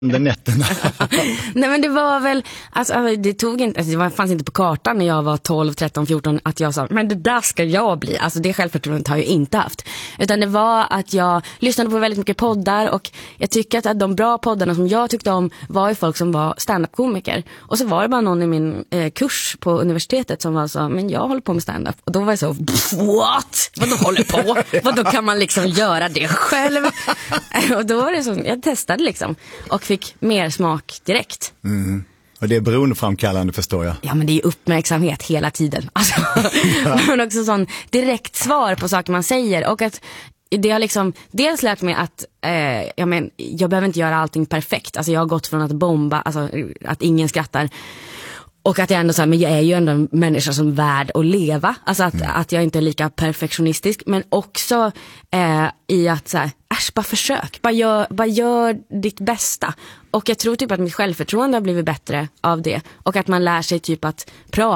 under nätterna. Nej, men det var väl, alltså, det tog inte, alltså, det fanns inte på kartan när jag var 12, 13, 14 att jag sa, men det där ska jag bli. Alltså det självförtroendet har jag inte haft. Utan det var att jag lyssnade på väldigt mycket poddar, och jag tycker att de bra poddarna som jag tyckte om var ju folk som var stand-up-komiker. Och så var det bara någon i min kurs på universitetet som var så, men jag håller på med stand-up. Och då var jag så, what? Vadå håller på? Vadå kan man liksom göra det själv? Och då var det så, jag testade liksom. Och fick mer smak direkt. Mm. Och det är beroendeframkallande, förstår jag. Ja, men det är uppmärksamhet hela tiden. Alltså, men också sån direkt svar på saker man säger. Och att det har liksom dels lärt mig att jag behöver inte göra allting perfekt. Alltså jag har gått från att bomba, alltså att ingen skrattar. Och att jag ändå så här, men jag är ju ändå en människa som är värd att leva. Alltså att jag inte är lika perfektionistisk. Men också i att så här, bara försök. Bara gör ditt bästa. Och jag tror typ att mitt självförtroende har blivit bättre av det. Och att man lär sig typ att prata